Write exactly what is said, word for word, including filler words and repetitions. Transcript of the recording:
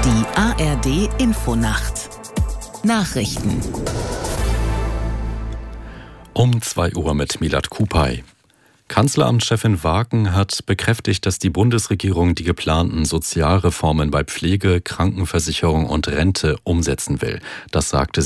Die A R D Infonacht Nachrichten Um zwei Uhr mit Milad Kupay. Kanzleramtschefin Waaken hat bekräftigt, dass die Bundesregierung die geplanten Sozialreformen bei Pflege, Krankenversicherung und Rente umsetzen will. Das sagte